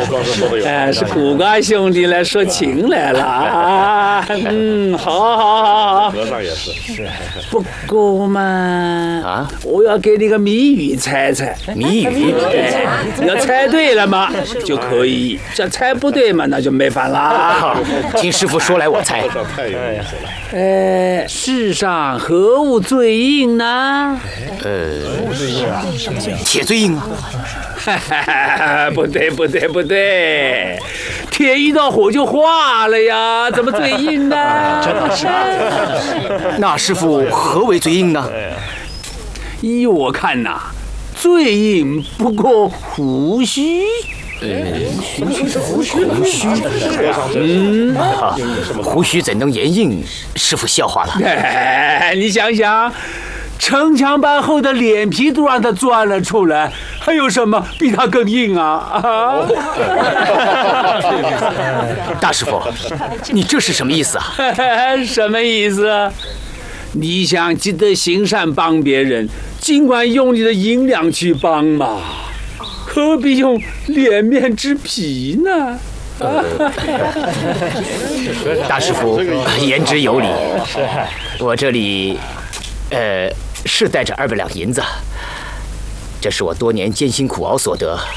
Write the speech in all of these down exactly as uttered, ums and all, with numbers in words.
哎，是苦瓜兄弟来说情来了啊！嗯，好，好，好，好。 和尚也是。 是。不过嘛， 啊， 我要给你个谜语猜猜。 谜语？ 哎，要猜对了嘛就可以，这猜不对嘛那就没法啦。 听师傅说来我猜。 太有意思了。 呃，世上何物最硬呢？ 呃，铁最硬啊。 不对，不对，不对，铁遇到火就化了呀，怎么最硬呢？ 那师傅何为最硬呢？ 依我看呐，最硬不过胡须。 呃，胡须，胡须，嗯，啊，胡须怎能言硬？师傅笑话了。 哎，你想想。城墙板后的脸皮都让他钻了出来，还有什么比他更硬啊？啊！ 大师傅，你这是什么意思啊？ 什么意思？你想积德行善帮别人，尽管用你的银两去帮嘛，何必用脸面之皮呢？ 大师傅言之有理，我这里，呃。是带着二百两银子，这是我多年艰辛苦熬所得。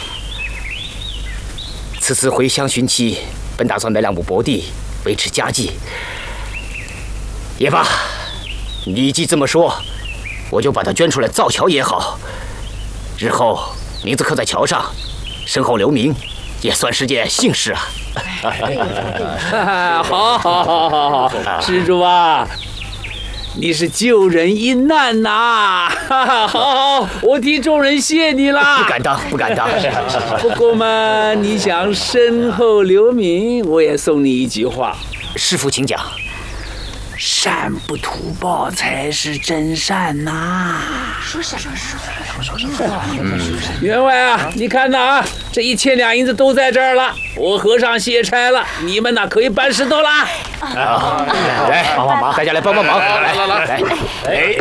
此次回乡寻妻，本打算买两亩薄地维持家计。也罢，你既这么说，我就把它捐出来造桥也好。日后名字刻在桥上，身后留名，也算是件幸事啊。 好，好，好，好，好，施主啊。你是救人一难呐！好好，我替众人谢你啦！ 不敢当，不敢当。 不过嘛，你想身后留名，我也送你一句话。 师父，请讲。 善不图报才是真善呐！ 说什么？说什么？ 嗯，员外啊，你看呐啊，这一千两银子都在这儿了，我和尚卸差了，你们呐可以搬石头啦！ 啊，来帮帮忙，大家来帮帮忙，来来来来，哎，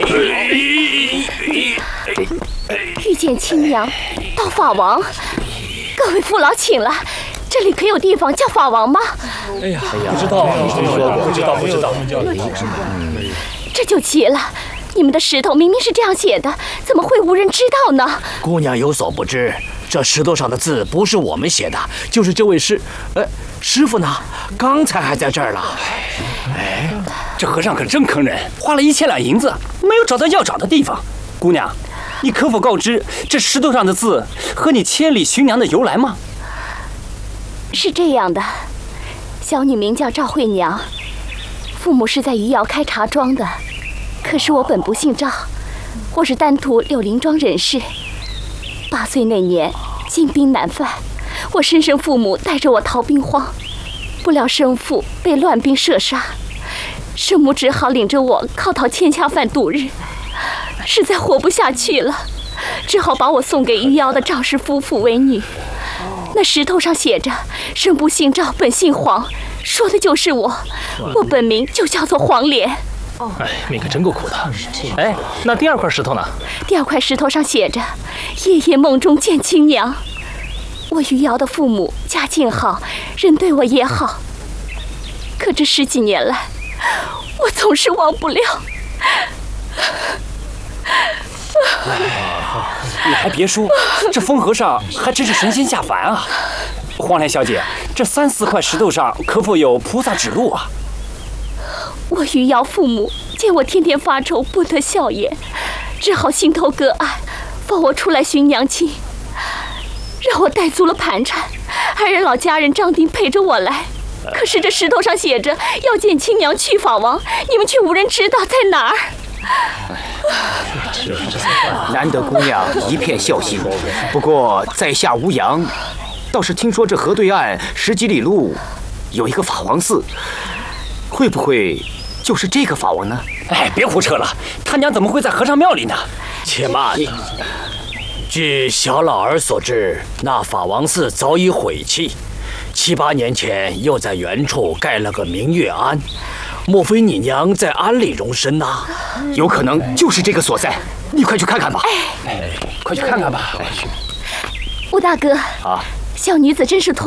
遇见亲娘，到法王，各位父老请了。这里可有地方叫法王吗？ 哎呀，不知道，没听说过，不知道，不知道。 这就奇了，你们的石头明明是这样写的，怎么会无人知道呢？ 姑娘有所不知，这石头上的字不是我们写的，就是这位师，呃，师傅呢？刚才还在这儿呢。 哎，这和尚可真坑人，花了一千两银子，没有找到要找的地方。姑娘，你可否告知这石头上的字和你千里寻娘的由来吗？ 是这样的，小女名叫赵慧娘，父母是在余姚开茶庄的，可是我本不姓赵，我是丹徒柳林庄人士。八岁那年，进兵南犯，我生身父母带着我逃兵荒，不料生父被乱兵射杀，生母只好领着我靠讨牵恰饭度日，实在活不下去了，只好把我送给余姚的赵氏夫妇为女。那石头上写着“生不姓赵，本姓黄”，说的就是我。我本名就叫做黄莲。 哎，命可真够苦的。哎，那第二块石头呢？ 第二块石头上写着“夜夜梦中见亲娘”。我余姚的父母家境好，人对我也好，可这十几年来，我总是忘不了。 你还别说，这疯和尚还真是神仙下凡啊！黄莲小姐，这三四块石头上可否有菩萨指路啊？ 我余姚父母见我天天发愁，不得笑颜，只好心头割爱，放我出来寻娘亲，让我带足了盘缠，还让老家人张丁陪着我来。可是这石头上写着要见亲娘去法王，你们却无人知道在哪儿。 难得姑娘一片孝心，不过在下无阳，倒是听说这河对岸十几里路有一个法王寺，会不会就是这个法王呢？ 哎，别胡扯了，他娘怎么会在和尚庙里呢？ 且慢，据小老儿所知，那法王寺早已毁弃，七八年前又在原处盖了个明月庵。莫非你娘在庵里容身呐、啊？ 有可能就是这个所在，你快去看看吧。 哎，快去看看吧。 吴大哥啊， 小女子真是托